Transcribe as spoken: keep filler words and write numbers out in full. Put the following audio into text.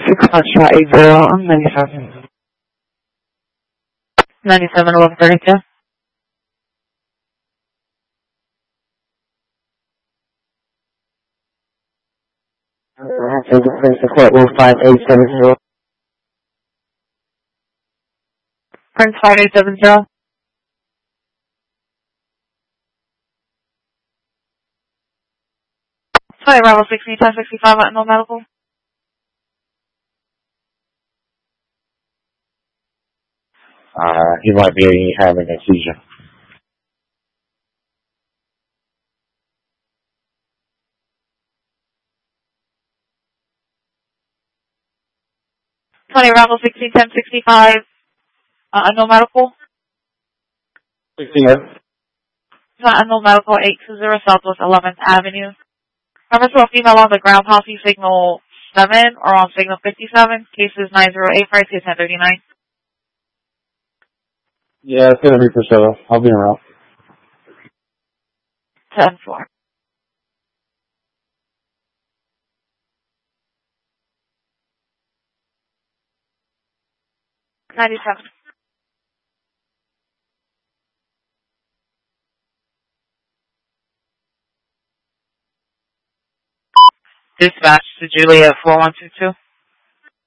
Foxtrot eight zero, I'm ninety-seven. ninety-seven, eleven thirty-two. Place the court will five eight seven zero. Prince five eight seven zero. Sorry, Bravo sixteen ten sixty-five at no medical. Uh, he might be having a seizure. twenty Bravo sixteen ten sixty-five, uh, no medical. sixteen. Uh, no medical eight two zero Southwest eleventh Avenue. Reference to a female on the ground, policy signal seven or on signal fifty-seven. Cases nine zero eight five to ten thirty-nine. Yeah, it's gonna be Priscilla. I'll be around. ten four. ninety-seven. Dispatch to Juliet four one two two.